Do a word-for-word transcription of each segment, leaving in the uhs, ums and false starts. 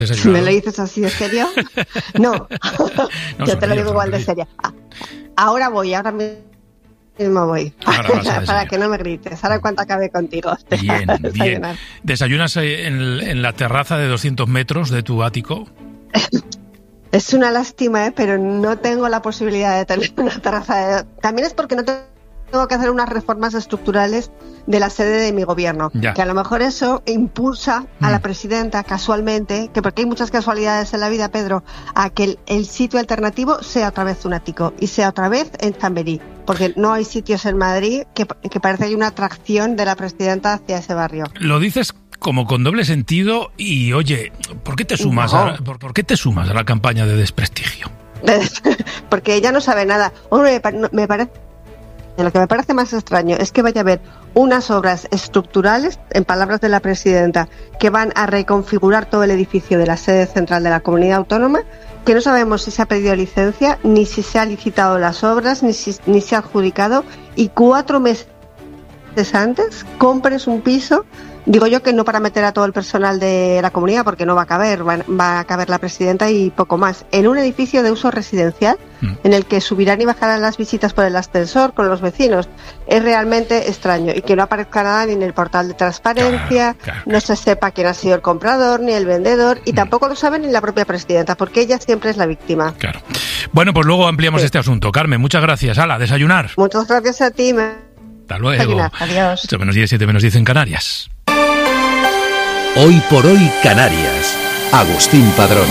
Si me lo dices así de serio, no, no yo te lo digo igual de serio. Ahora voy, ahora mismo voy, ahora para que no me grites, ahora cuando acabe contigo. Bien, bien. ¿Desayunas en, en la terraza de doscientos metros de tu ático? Es una lástima, ¿eh? Pero no tengo la posibilidad de tener una terraza. De... También es porque no tengo que hacer unas reformas estructurales de la sede de mi gobierno, ya. Que a lo mejor eso impulsa a mm. la presidenta casualmente, que porque hay muchas casualidades en la vida, Pedro, a que el, el sitio alternativo sea otra vez un ático y sea otra vez en Chamberí, porque no hay sitios en Madrid que, que parece que hay una atracción de la presidenta hacia ese barrio. Lo dices como con doble sentido y, oye, ¿por qué te sumas, no. a, por, ¿por qué te sumas a la campaña de desprestigio? Porque ella no sabe nada. Hombre, me parece... Lo que me parece más extraño es que vaya a haber unas obras estructurales, en palabras de la presidenta, que van a reconfigurar todo el edificio de la sede central de la comunidad autónoma, que no sabemos si se ha pedido licencia, ni si se ha licitado las obras, ni si ni se ha adjudicado, y cuatro meses antes compres un piso. Digo yo que no para meter a todo el personal de la comunidad, porque no va a caber, va, va a caber la presidenta y poco más, en un edificio de uso residencial, mm. en el que subirán y bajarán las visitas por el ascensor con los vecinos. Es realmente extraño, y que no aparezca nada ni en el portal de transparencia, claro, claro, no se sepa quién ha sido el comprador ni el vendedor, y mm. tampoco lo sabe ni la propia presidenta, porque ella siempre es la víctima. Claro. Bueno, pues luego ampliamos sí. este asunto. Carmen, muchas gracias. Hala, desayunar. Muchas gracias a ti. Hasta luego. Desayunar. Adiós. ocho menos diez, siete menos diez en Canarias. Hoy por hoy Canarias. Agustín Padrón.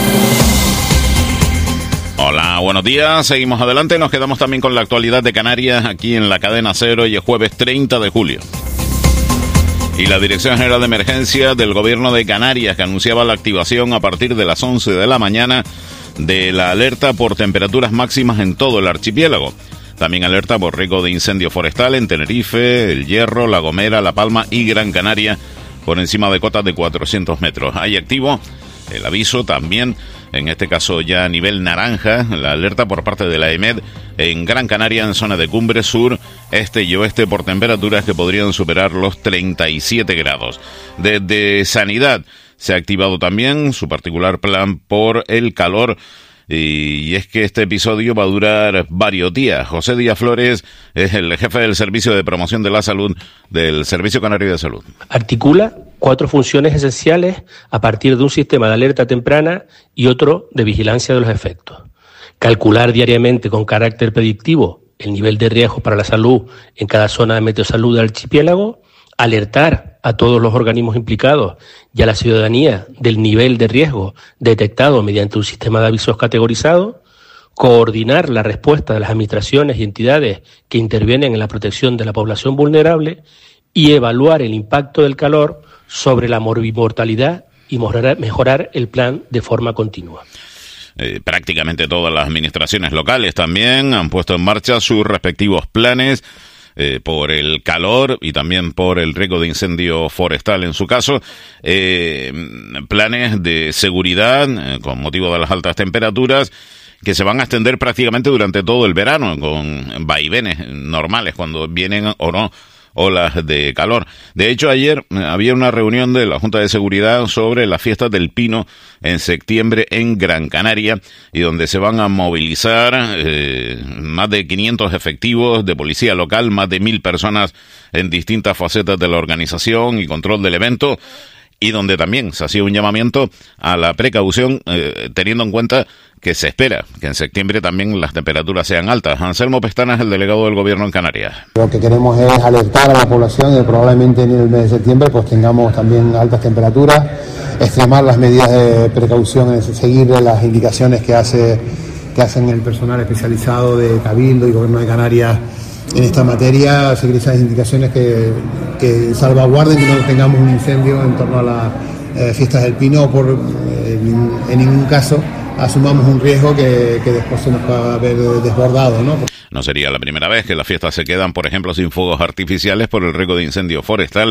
Hola, buenos días. Seguimos adelante. Nos quedamos también con la actualidad de Canarias aquí en la cadena Cero y el jueves treinta de julio. Y la Dirección General de Emergencia del Gobierno de Canarias, que anunciaba la activación a partir de las once de la mañana de la alerta por temperaturas máximas en todo el archipiélago. También alerta por riesgo de incendio forestal en Tenerife, El Hierro, La Gomera, La Palma y Gran Canaria, por encima de cotas de cuatrocientos metros. Hay activo el aviso también, en este caso ya a nivel naranja, la alerta por parte de la EMED en Gran Canaria, en zona de cumbre sur, este y oeste, por temperaturas que podrían superar los treinta y siete grados. Desde Sanidad se ha activado también su particular plan por el calor. Y es que este episodio va a durar varios días. José Díaz Flores es el jefe del Servicio de Promoción de la Salud del Servicio Canario de Salud. Articula cuatro funciones esenciales a partir de un sistema de alerta temprana y otro de vigilancia de los efectos. Calcular diariamente con carácter predictivo el nivel de riesgo para la salud en cada zona de meteosalud del archipiélago, alertar a todos los organismos implicados y a la ciudadanía del nivel de riesgo detectado mediante un sistema de avisos categorizado, coordinar la respuesta de las administraciones y entidades que intervienen en la protección de la población vulnerable y evaluar el impacto del calor sobre la mortalidad y mejorar, mejorar el plan de forma continua. Eh, prácticamente todas las administraciones locales también han puesto en marcha sus respectivos planes Eh, por el calor y también por el riesgo de incendio forestal en su caso, eh, planes de seguridad eh, con motivo de las altas temperaturas que se van a extender prácticamente durante todo el verano, con vaivenes normales cuando vienen o no olas de calor. De hecho, ayer había una reunión de la Junta de Seguridad sobre las fiestas del Pino en septiembre en Gran Canaria, y donde se van a movilizar eh, más de quinientos efectivos de policía local, más de mil personas en distintas facetas de la organización y control del evento, y donde también se hacía un llamamiento a la precaución, eh, teniendo en cuenta que se espera que en septiembre también las temperaturas sean altas. Anselmo Pestana es el delegado del Gobierno en Canarias. Lo que queremos es alertar a la población de que probablemente en el mes de septiembre pues tengamos también altas temperaturas, extremar las medidas de precaución, seguir las indicaciones que hace que hacen el personal especializado de Cabildo y Gobierno de Canarias en esta materia, seguir esas indicaciones que, que salvaguarden que no tengamos un incendio en torno a las eh, fiestas del Pino, o por eh, en ningún caso asumamos un riesgo que, que después se nos pueda haber desbordado, ¿no? No sería la primera vez que las fiestas se quedan, por ejemplo, sin fuegos artificiales por el riesgo de incendio forestal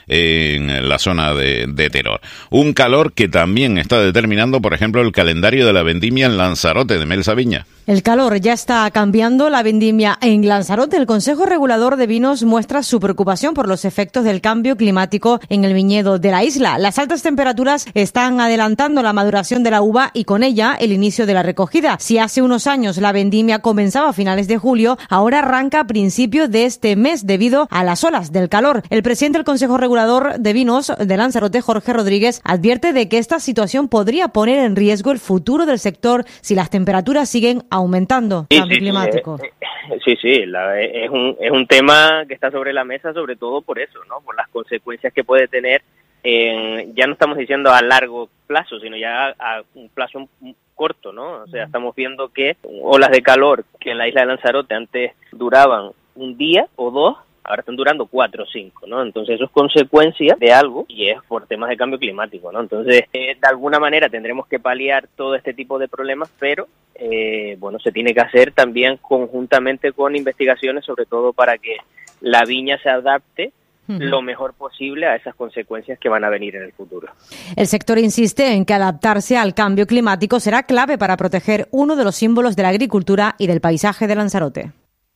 en la zona de, de Teror. Un calor que también está determinando, por ejemplo, el calendario de la vendimia en Lanzarote, de Mel Sabiña. El calor ya está cambiando la vendimia en Lanzarote. El Consejo Regulador de Vinos muestra su preocupación por los efectos del cambio climático en el viñedo de la isla. Las altas temperaturas están adelantando la maduración de la uva y con ella el inicio de la recogida. Si hace unos años la vendimia comenzaba a finales de julio, ahora arranca a principios de este mes debido a las olas del calor. El presidente del Consejo Regulador de Vinos de Lanzarote, Jorge Rodríguez, advierte de que esta situación podría poner en riesgo el futuro del sector si las temperaturas siguen aumentando. Sí, cambio sí, climático. Sí, sí, sí la, es, un, es un tema que está sobre la mesa, sobre todo por eso, ¿no? Por las consecuencias que puede tener, en, ya no estamos diciendo a largo plazo, sino ya a, a un plazo corto, ¿no? O sea, estamos viendo que olas de calor que en la isla de Lanzarote antes duraban un día o dos, ahora están durando cuatro o cinco, ¿no? Entonces eso es consecuencia de algo y es por temas de cambio climático, ¿no? Entonces, eh, de alguna manera tendremos que paliar todo este tipo de problemas, pero, eh, bueno, se tiene que hacer también conjuntamente con investigaciones, sobre todo para que la viña se adapte uh-huh. lo mejor posible a esas consecuencias que van a venir en el futuro. El sector insiste en que adaptarse al cambio climático será clave para proteger uno de los símbolos de la agricultura y del paisaje de Lanzarote.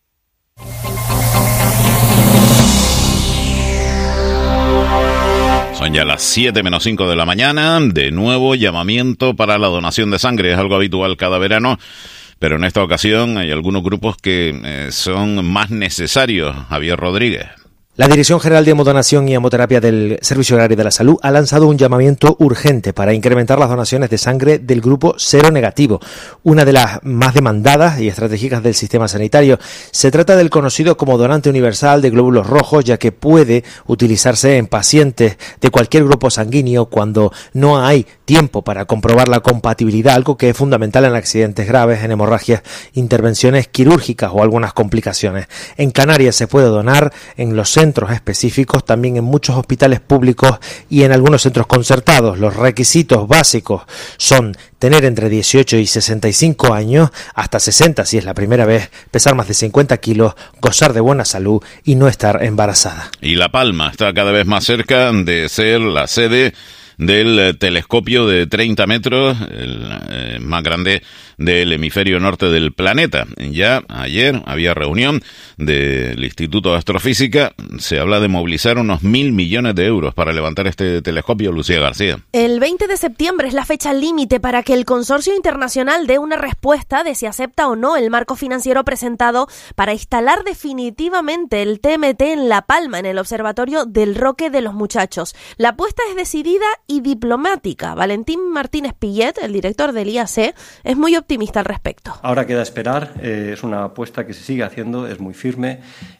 Son ya las siete menos cinco de la mañana. De nuevo, llamamiento para la donación de sangre. Es algo habitual cada verano, pero en esta ocasión hay algunos grupos que eh, son más necesarios. Javier Rodríguez. La Dirección General de Hemodonación y Hemoterapia del Servicio Agrario de la Salud ha lanzado un llamamiento urgente para incrementar las donaciones de sangre del grupo cero negativo, una de las más demandadas y estratégicas del sistema sanitario. Se trata del conocido como donante universal de glóbulos rojos, ya que puede utilizarse en pacientes de cualquier grupo sanguíneo cuando no hay tiempo para comprobar la compatibilidad, algo que es fundamental en accidentes graves, en hemorragias, intervenciones quirúrgicas o algunas complicaciones. En Canarias se puede donar en los centros específicos, también en muchos hospitales públicos y en algunos centros concertados. Los requisitos básicos son tener entre dieciocho y sesenta y cinco años, hasta sesenta si es la primera vez, pesar más de cincuenta kilos, gozar de buena salud y no estar embarazada. Y La Palma está cada vez más cerca de ser la sede del telescopio de treinta metros, el eh, más grande del hemisferio norte del planeta. Ya ayer había reunión del Instituto de Astrofísica. Se habla de movilizar unos mil millones de euros para levantar este telescopio. Lucía García. El veinte de septiembre es la fecha límite para que el consorcio internacional dé una respuesta de si acepta o no el marco financiero presentado para instalar definitivamente el T M T en La Palma, en el Observatorio del Roque de los Muchachos. La apuesta es decidida y diplomática. Valentín Martínez Pillet, el director del I A C, es muy optimista al respecto. Ahora queda esperar, eh, es una apuesta que se sigue haciendo, es muy firme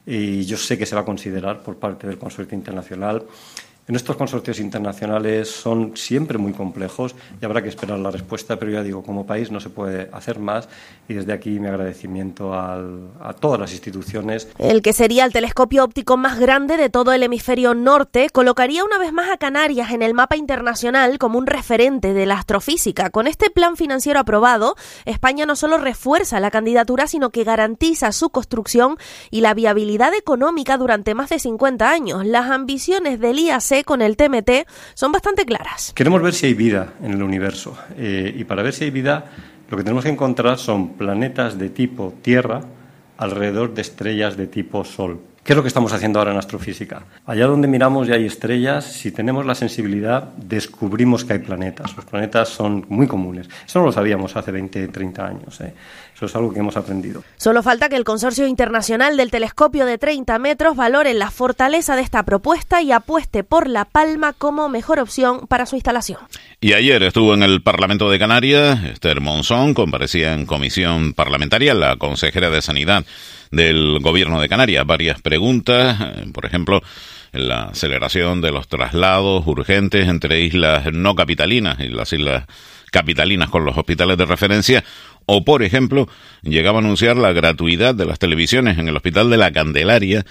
y yo sé que se va a considerar por parte del consorcio internacional. En estos consorcios internacionales son siempre muy complejos y habrá que esperar la respuesta, pero ya digo, como país no se puede hacer más y desde aquí mi agradecimiento al, a todas las instituciones. El que sería el telescopio óptico más grande de todo el hemisferio norte colocaría una vez más a Canarias en el mapa internacional como un referente de la astrofísica. Con este plan financiero aprobado, España no solo refuerza la candidatura, sino que garantiza su construcción y la viabilidad económica durante más de cincuenta años. Las ambiciones del I A C con el T M T son bastante claras. Queremos ver si hay vida en el universo eh, y para ver si hay vida lo que tenemos que encontrar son planetas de tipo Tierra alrededor de estrellas de tipo Sol. ¿Qué es lo que estamos haciendo ahora en astrofísica? Allá donde miramos y hay estrellas, si tenemos la sensibilidad, descubrimos que hay planetas. Los planetas son muy comunes. Eso no lo sabíamos hace veinte, treinta años. ¿eh? Eso es algo que hemos aprendido. Solo falta que el Consorcio Internacional del Telescopio de treinta metros valore la fortaleza de esta propuesta y apueste por La Palma como mejor opción para su instalación. Y ayer estuvo en el Parlamento de Canarias, Esther Monzón, comparecía en comisión parlamentaria, la consejera de Sanidad del Gobierno de Canarias. Varias preguntas, por ejemplo, la aceleración de los traslados urgentes entre islas no capitalinas y las islas capitalinas con los hospitales de referencia, o por ejemplo, llegaba a anunciar la gratuidad de las televisiones en el Hospital de la Candelaria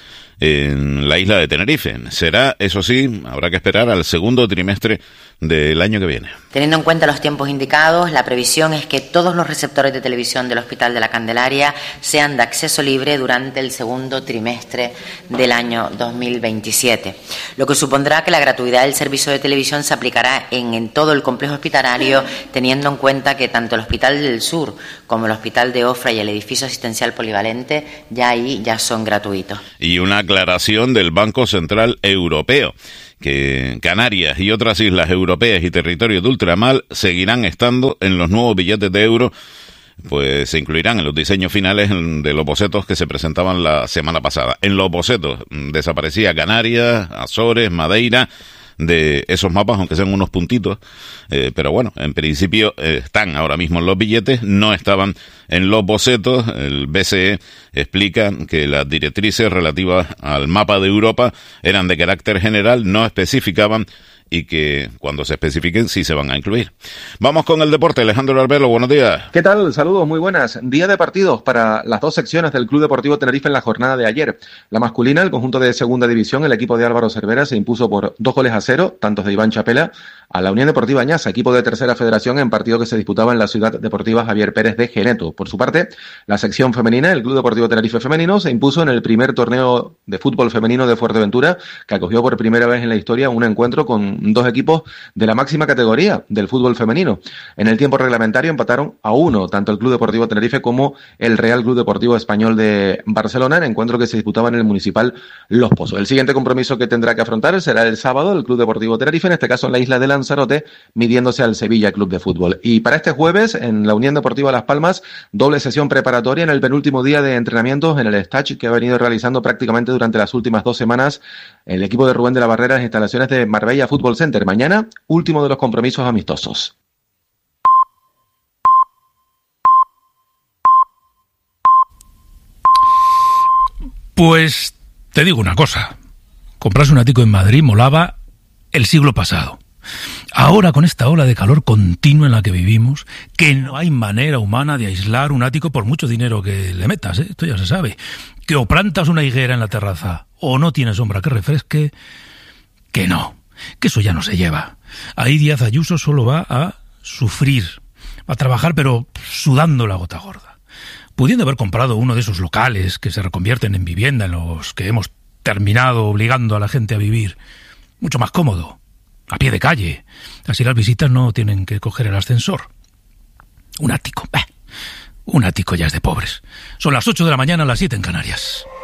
en la isla de Tenerife. Será, eso sí, habrá que esperar al segundo trimestre del año que viene. Teniendo en cuenta los tiempos indicados, la previsión es que todos los receptores de televisión del Hospital de la Candelaria sean de acceso libre durante el segundo trimestre del año dos mil veintisiete. diecisiete, lo que supondrá que la gratuidad del servicio de televisión se aplicará en, en todo el complejo hospitalario, teniendo en cuenta que tanto el Hospital del Sur como el Hospital de Ofra y el edificio asistencial polivalente ya ahí ya son gratuitos. Y una aclaración del Banco Central Europeo, que Canarias y otras islas europeas y territorios de ultramar seguirán estando en los nuevos billetes de euro, pues se incluirán en los diseños finales de los bocetos que se presentaban la semana pasada. En los bocetos desaparecía Canarias, Azores, Madeira, de esos mapas, aunque sean unos puntitos, eh, pero bueno, en principio eh, están ahora mismo en los billetes, no estaban en los bocetos. El B C E explica que las directrices relativas al mapa de Europa eran de carácter general, no especificaban, y que cuando se especifiquen sí se van a incluir. Vamos con el deporte. Alejandro Arbelo, buenos días. ¿Qué tal? Saludos, muy buenas. Día de partidos para las dos secciones del Club Deportivo Tenerife en la jornada de ayer. La masculina, el conjunto de segunda división, el equipo de Álvaro Cervera se impuso por dos goles a cero, tantos de Iván Chapela, a la Unión Deportiva Añasa, equipo de tercera federación, en partido que se disputaba en la Ciudad Deportiva Javier Pérez de Geneto. Por su parte, la sección femenina, el Club Deportivo Tenerife Femenino, se impuso en el primer torneo de fútbol femenino de Fuerteventura, que acogió por primera vez en la historia un encuentro con dos equipos de la máxima categoría del fútbol femenino. En el tiempo reglamentario empataron a uno, tanto el Club Deportivo Tenerife como el Real Club Deportivo Español de Barcelona, en encuentro que se disputaba en el municipal Los Pozos. El siguiente compromiso que tendrá que afrontar será el sábado, el Club Deportivo Tenerife, en este caso en la isla de Lanzarote, midiéndose al Sevilla Club de Fútbol. Y para este jueves, en la Unión Deportiva Las Palmas, doble sesión preparatoria en el penúltimo día de entrenamientos en el stage que ha venido realizando prácticamente durante las últimas dos semanas el equipo de Rubén de la Barrera en instalaciones de Marbella Fútbol Center. Mañana, último de los compromisos amistosos. Pues te digo una cosa, comprarse un ático en Madrid molaba el siglo pasado. Ahora, con esta ola de calor continua en la que vivimos, que no hay manera humana de aislar un ático por mucho dinero que le metas, ¿eh? Esto ya se sabe. Que o plantas una higuera en la terraza o no tiene sombra que refresque, que no, que eso ya no se lleva. Ahí Díaz Ayuso solo va a sufrir, a trabajar pero sudando la gota gorda. Pudiendo haber comprado uno de esos locales que se reconvierten en vivienda, en los que hemos terminado obligando a la gente a vivir, mucho más cómodo, a pie de calle. Así las visitas no tienen que coger el ascensor. Un ático, eh, un ático ya es de pobres. Son las ocho de la mañana, las siete en Canarias.